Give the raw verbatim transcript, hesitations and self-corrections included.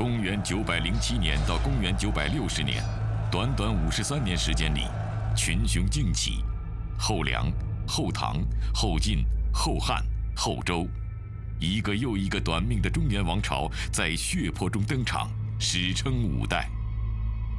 公元九百零七年到公元九百六十年，短短五十三年时间里，群雄竞起，后梁、后唐、后晋、后汉、后周，一个又一个短命的中原王朝在血泊中登场，史称五代。